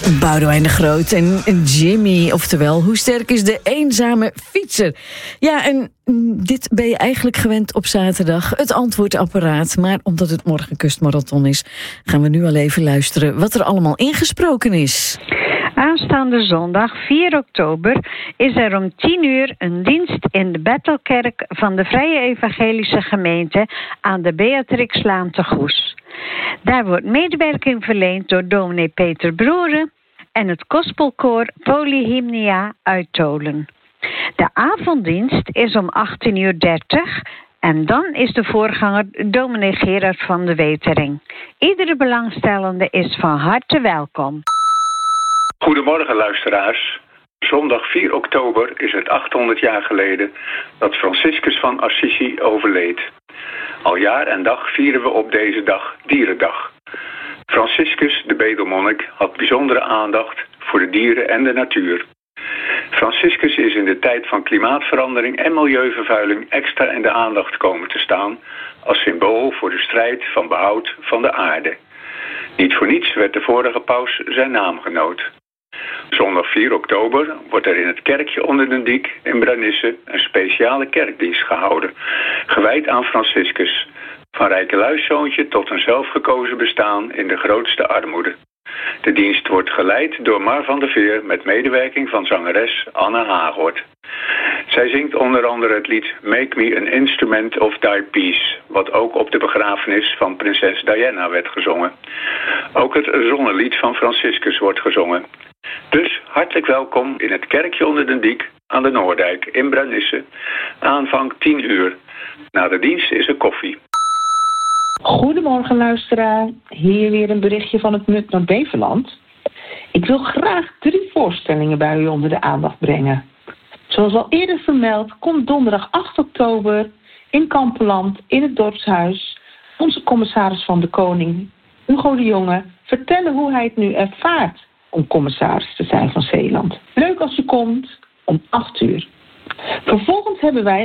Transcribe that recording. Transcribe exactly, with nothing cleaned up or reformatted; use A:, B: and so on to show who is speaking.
A: Boudewijn de Groot en Jimmy, oftewel, hoe sterk is de eenzame fietser? Ja, en dit ben je eigenlijk gewend op zaterdag, het antwoordapparaat. Maar omdat het morgen Kustmarathon is, gaan we nu al even luisteren wat er allemaal ingesproken is.
B: Aanstaande zondag vier oktober is er om tien uur een dienst in de Bethelkerk van de Vrije Evangelische Gemeente aan de Beatrixlaan te Goes. Daar wordt medewerking verleend door dominee Peter Broeren en het gospelkoor Polyhymnia uit Tolen. De avonddienst is om achttien uur dertig en dan is de voorganger dominee Gerard van de Wetering. Iedere belangstellende is van harte welkom.
C: Goedemorgen luisteraars. Zondag vier oktober is het achthonderd jaar geleden dat Franciscus van Assisi overleed. Al jaar en dag vieren we op deze dag Dierendag. Franciscus, de bedelmonnik, had bijzondere aandacht voor de dieren en de natuur. Franciscus is in de tijd van klimaatverandering en milieuvervuiling extra in de aandacht komen te staan als symbool voor de strijd van behoud van de aarde. Niet voor niets werd de vorige paus zijn naamgenoot. Zondag vier oktober wordt er in het kerkje onder den Diek in Brannisse een speciale kerkdienst gehouden, gewijd aan Franciscus, van rijkeluiszoontje tot een zelfgekozen bestaan in de grootste armoede. De dienst wordt geleid door Mar van der Veer met medewerking van zangeres Anne Hagort. Zij zingt onder andere het lied Make Me an Instrument of Thy Peace, wat ook op de begrafenis van prinses Diana werd gezongen. Ook het zonnelied van Franciscus wordt gezongen. Dus hartelijk welkom in het kerkje onder den Diek aan de Noordijk in Brannisse. Aanvang tien uur. Na de dienst is er koffie.
D: Goedemorgen luisteraar, hier weer een berichtje van het Mut Noord-Beveland. Ik wil graag drie voorstellingen bij u onder de aandacht brengen. Zoals al eerder vermeld, komt donderdag acht oktober in Kampenland in het dorpshuis onze commissaris van de Koning, Hugo de Jonge, vertellen hoe hij het nu ervaart om commissaris te zijn van Zeeland. Leuk als u komt om acht uur. Vervolgens hebben wij